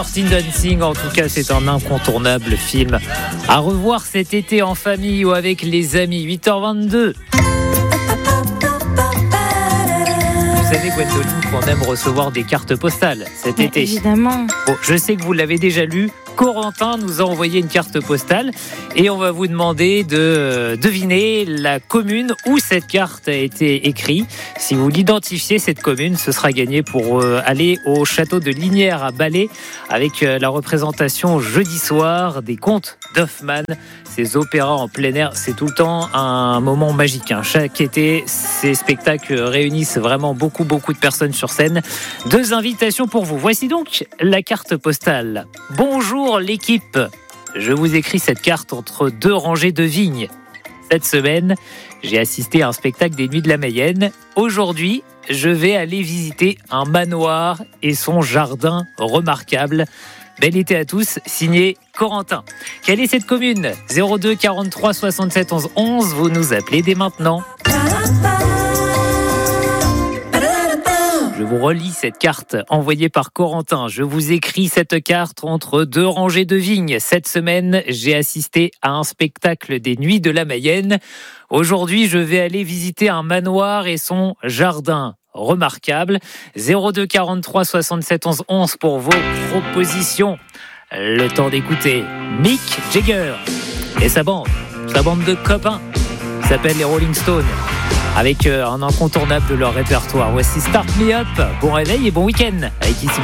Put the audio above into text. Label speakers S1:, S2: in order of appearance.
S1: Dirty Dancing, en tout cas, c'est un incontournable film à revoir cet été en famille ou avec les amis. 8h22. Vous savez, Gwendoline, qu'on aime recevoir des cartes postales cet été.
S2: Évidemment.
S1: Bon, je sais que vous l'avez déjà lu. Corentin nous a envoyé une carte postale et on va vous demander de deviner la commune où cette carte a été écrite. Si vous l'identifiez, cette commune, ce sera gagné pour aller au château de Lignières à Balai avec la représentation jeudi soir des contes d'Hoffmann. Ces opéras en plein air, c'est tout le temps un moment magique. Chaque été, ces spectacles réunissent vraiment beaucoup de personnes sur scène. 2 invitations pour vous. Voici donc la carte postale. Bonjour l'équipe. Je vous écris cette carte entre 2 rangées de vignes. Cette semaine, j'ai assisté à un spectacle des Nuits de la Mayenne. Aujourd'hui, je vais aller visiter un manoir et son jardin remarquable. Bel été à tous, signé Corentin. Quelle est cette commune ? 02 43 67 11 11, vous nous appelez dès maintenant. Je vous relis cette carte envoyée par Corentin. Je vous écris cette carte entre 2 rangées de vignes. Cette semaine, j'ai assisté à un spectacle des Nuits de la Mayenne. Aujourd'hui, je vais aller visiter un manoir et son jardin remarquable. 02 43 67 11 11 pour vos propositions. Le temps d'écouter Mick Jagger et sa bande de copains s'appelle les Rolling Stones, avec un incontournable de leur répertoire. Voici Start Me Up. Bon réveil et bon week-end avec ici